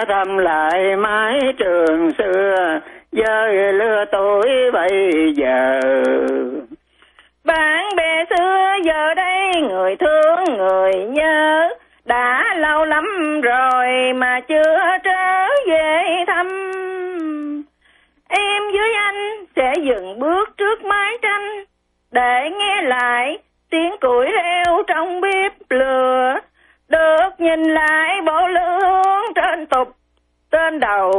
thăm lại mái trường xưa, với lứa tuổi bây giờ. Bạn bè xưa giờ đây người thương người nhớ, đã lâu lắm rồi mà chưa trở về thăm. Em với anh sẽ dừng bước trước mái tranh, để nghe lại tiếng củi reo trong bếp lửa, được nhìn lại bộ lửa trên tục trên đầu